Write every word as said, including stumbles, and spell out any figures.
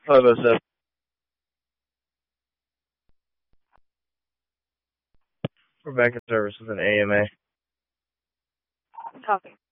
five oh seven. We're back in service with an A M A. Copy.